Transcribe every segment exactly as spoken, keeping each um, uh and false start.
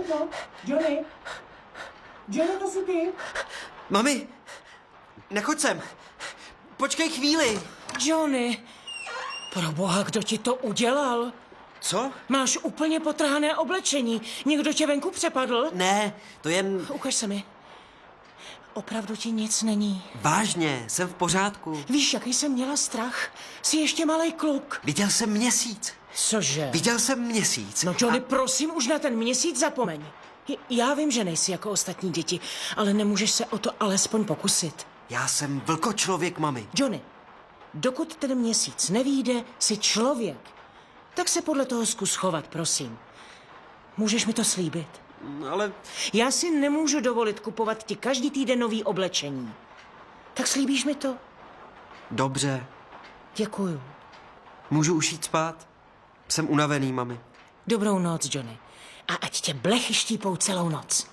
to? Johnny? Johnny, to jsi ty? Mami, nechoď sem. Počkej chvíli. Johnny, pro boha, kdo ti to udělal? Co? Máš úplně potrhané oblečení. Někdo tě venku přepadl? Ne, to jen... Ukaž se mi. Opravdu ti nic není. Vážně, jsem v pořádku. Víš, jaký jsem měla strach? Jsi ještě malej kluk. Viděl jsem měsíc. Cože? Viděl jsem měsíc. No Johnny, a... prosím, už na ten měsíc zapomeň. J- Já vím, že nejsi jako ostatní děti, ale nemůžeš se o to alespoň pokusit. Já jsem vlkočlověk, mami. Johnny, dokud ten měsíc nevyjde, jsi člověk. Tak se podle toho zkus chovat, prosím. Můžeš mi to slíbit? Ale... Já si nemůžu dovolit kupovat ti každý týden nový oblečení. Tak slíbíš mi to? Dobře. Děkuju. Můžu už jít spát? Jsem unavený, mami. Dobrou noc, Johnny. A ať tě blechy štípou celou noc.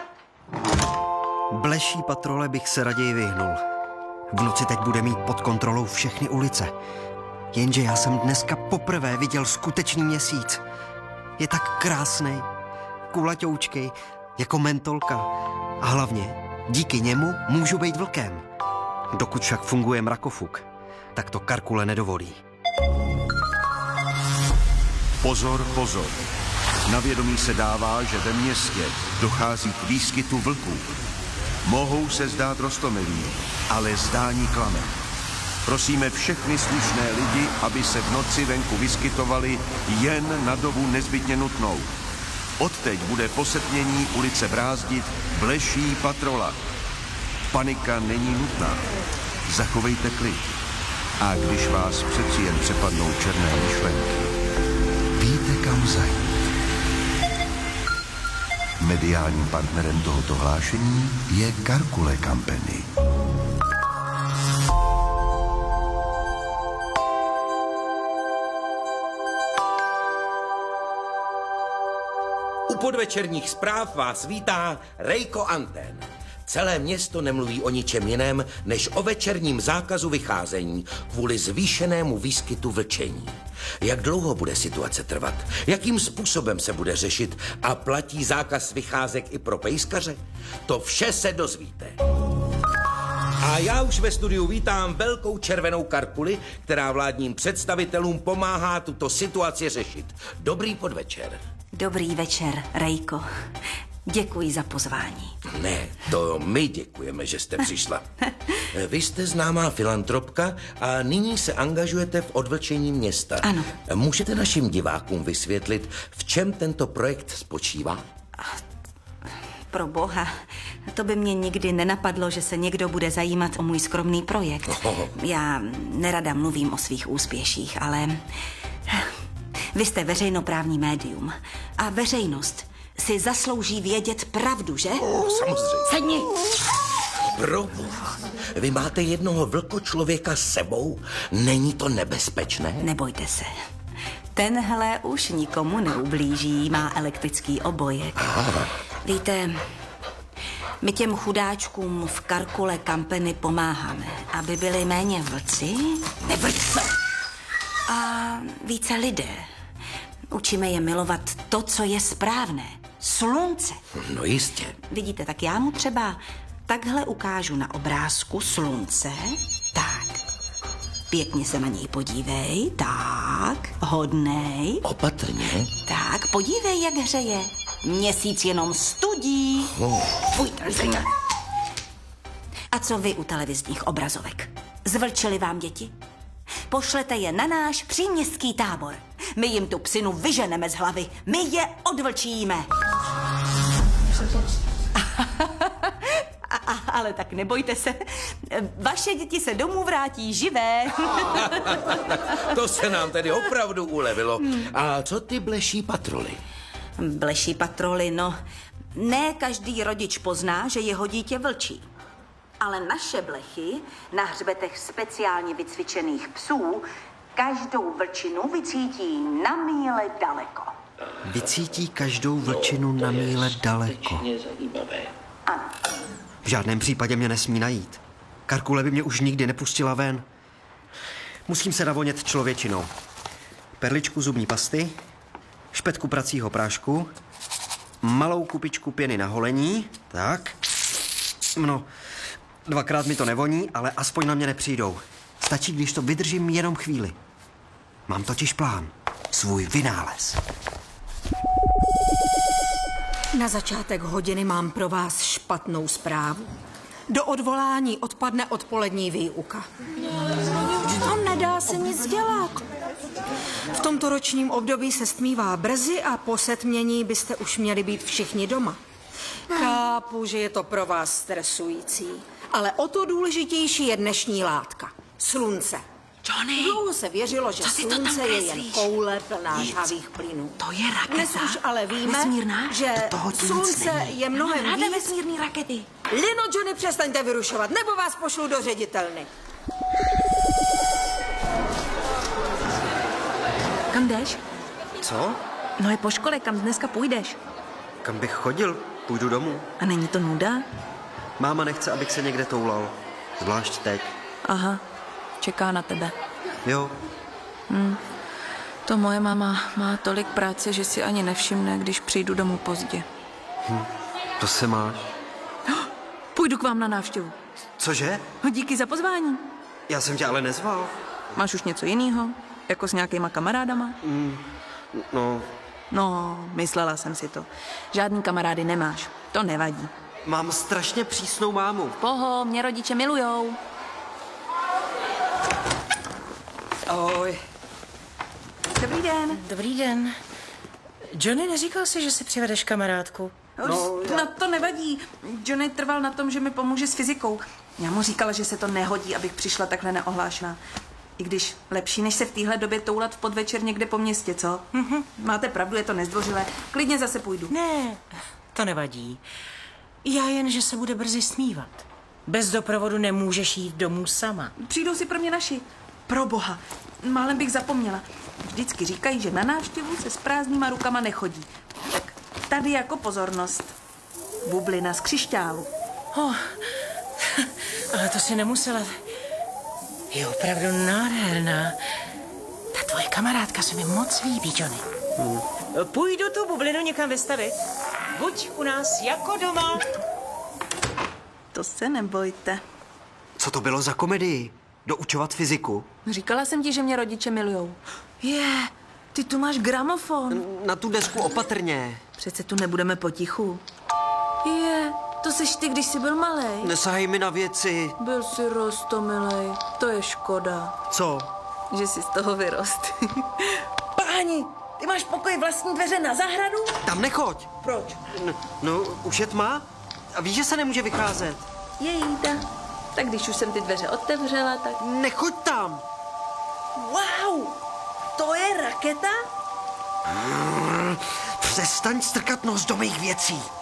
Bleší patrole bych se raději vyhnul. V noci teď bude mít pod kontrolou všechny ulice. Jenže já jsem dneska poprvé viděl skutečný měsíc. Je tak krásný, kulaťoučkej, jako mentolka. A hlavně, díky němu můžu být vlkem. Dokud však funguje mrakofuk, tak to Karkule nedovolí. Pozor, pozor. Na vědomí se dává, že ve městě dochází k výskytu vlků. Mohou se zdát roztomilí, ale zdání klame. Prosíme všechny slušné lidi, aby se v noci venku vyskytovali jen na dobu nezbytně nutnou. Odteď bude po setmění ulice brázdit bleší patrola. Panika není nutná. Zachovejte klid. A když vás přeci jen přepadnou černé myšlenky, víte, kam zajít. Mediálním partnerem tohoto hlášení je Karkule Company. U podvečerních zpráv vás vítá Rejko Antén. Celé město nemluví o ničem jiném, než o večerním zákazu vycházení kvůli zvýšenému výskytu vlčení. Jak dlouho bude situace trvat? Jakým způsobem se bude řešit? A platí zákaz vycházek i pro pejskaře? To vše se dozvíte. A já už ve studiu vítám velkou červenou Karkuli, která vládním představitelům pomáhá tuto situaci řešit. Dobrý podvečer. Dobrý večer, Rejko. Děkuji za pozvání. Ne, to my děkujeme, že jste přišla. Vy jste známá filantropka a nyní se angažujete v odvlčení města. Ano. Můžete našim divákům vysvětlit, v čem tento projekt spočívá? Pro boha, to by mě nikdy nenapadlo, že se někdo bude zajímat o můj skromný projekt. Oh. Já nerada mluvím o svých úspěších, ale vy jste veřejnoprávní médium a veřejnost si zaslouží vědět pravdu, že? Oh, samozřejmě. Sedni! Proboha, vy máte jednoho vlkočlověka s sebou? Není to nebezpečné? Nebojte se. Tenhle už nikomu neublíží, má elektrický obojek. Aha. Víte, my těm chudáčkům v Karkule Company pomáháme, aby byli méně vlci, nevrť se, a více lidé. Učíme je milovat to, co je správné. Slunce. No jistě. Vidíte, tak já mu třeba takhle ukážu na obrázku slunce. Tak. Pěkně se na něj podívej. Tak. Hodnej. Opatrně. Tak, podívej, jak hřeje. Měsíc jenom studí. Oh. Fuj, trzeně. A co vy u televizních obrazovek? Zvlčili vám děti? Pošlete je na náš příměstský tábor. My jim tu psinu vyženeme z hlavy. My je odvlčíme. A, a, ale tak nebojte se. Vaše děti se domů vrátí živé. To se nám tedy opravdu ulevilo. A co ty bleší patroly? Bleší patroly, no. Ne každý rodič pozná, že jeho dítě vlčí. Ale naše blechy na hřbetech speciálně vycvičených psů každou vlčinu vycítí na míle daleko. Vycítí každou vlčinu na míle daleko. Ano. V žádném případě mě nesmí najít. Karkule by mě už nikdy nepustila ven. Musím se navonět člověčinou. Perličku zubní pasty, špetku pracího prášku malou kupičku pěny na holení, tak. No, dvakrát mi to nevoní, ale aspoň na mě nepřijdou. Stačí, když to vydržím jenom chvíli. Mám totiž plán. Svůj vynález. Na začátek hodiny mám pro vás špatnou zprávu. Do odvolání odpadne odpolední výuka. To nedá se nic dělat. V tomto ročním období se stmívá brzy a po setmění byste už měli být všichni doma. Chápu, že je to pro vás stresující, ale o to důležitější je dnešní látka. Slunce. Johnny, Dlouho se věřilo, že co si to tam slunce je jen kreslíš? koule plná Nic. žhavých plynů. to je raketa. Dnes už ale víme, Vesmírná? že Do toho tu nic slunce není. je mnohem Ráda víc. vesmírný rakety. Lino, Johnny, přestaňte vyrušovat, nebo vás pošlu do ředitelny. Kam jdeš? Co? No je po škole, kam dneska půjdeš? Kam bych chodil? Půjdu domů. A není to nuda? Máma nechce, abych se někde toulal. Zvlášť teď. Aha, čeká na tebe. Jo, To moje máma má tolik práce, že si ani nevšimne, když přijdu domů pozdě. to se máš. Půjdu k vám na návštěvu. Cože? No, díky za pozvání. Já jsem tě ale nezval. Máš už něco jiného? Jako s nějakýma kamarádama? No, No, myslela jsem si to. Žádný kamarády nemáš. To nevadí. mám strašně přísnou mámu. Poho, mě rodiče milujou. Oj. Dobrý den. Dobrý den. Johnny, neříkal jsi, že si přivedeš kamarádku? No, no to nevadí. Johnny trval na tom, že mi pomůže s fyzikou. Já mu říkala, že se to nehodí, abych přišla takhle neohlášená. I když lepší, než se v téhle době toulat v podvečer někde po městě, co? Mhm. Máte pravdu, je to nezdvořilé. Klidně zase půjdu. Ne, to nevadí. Já jen, že se bude brzy smívat. Bez doprovodu nemůžeš jít domů sama. Přijdou si pro mě naši. Pro boha. Málem bych zapomněla. Vždycky říkají, že na návštěvu se s prázdnýma rukama nechodí. Tak tady jako pozornost. Bublina z křišťálu. Oh, ale to si nemusela. Je opravdu nádherná. Ta tvoje kamarádka se mi moc líbí, Johnny. Hmm. Půjdu tu bublinu někam vystavit. Buď u nás jako doma. To se nebojte. Co to bylo za komedii? Doučovat fyziku? Říkala jsem ti, že mě rodiče milujou. Je, ty tu máš gramofon. Na tu desku opatrně. Přece tu nebudeme potichu. Je, to seš ty, když jsi byl malej. Nesahej mi na věci. Byl jsi rostomilej. To je škoda, Co? že jsi z toho vyrost. Páni, ty máš pokoj vlastní dveře na zahradu? Tam nechoď. Proč? N- no, už je tma? A víš, že se nemůže vycházet. Jejda. Tak když už jsem ty dveře otevřela, tak... Nechoď tam. Wow! To je raketa? Přestaň strkat nos do mých věcí.